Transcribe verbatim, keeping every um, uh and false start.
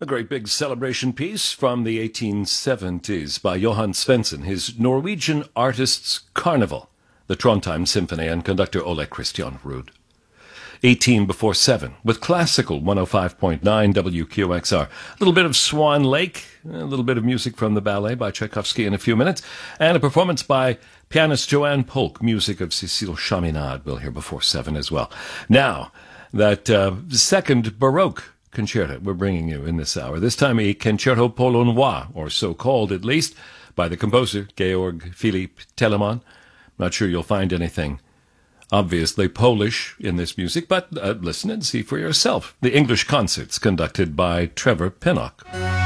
A great big celebration piece from the eighteen seventies by Johan Svensson, his Norwegian Artists' Carnival, the Trondheim Symphony, and conductor Ole Christian Ruud. eighteen before seven, with classical one oh five point nine W Q X R. A little bit of Swan Lake, a little bit of music from the ballet by Tchaikovsky in a few minutes, and a performance by pianist Joanne Polk, music of Cécile Chaminade. We'll hear before seven as well. Now, that uh, second Baroque concerto we're bringing you in this hour, this time a Concerto Polonois, or so called at least, by the composer Georg Philipp Telemann. Not sure you'll find anything obviously Polish in this music, but uh, listen and see for yourself. The English concerts conducted by Trevor Pinnock.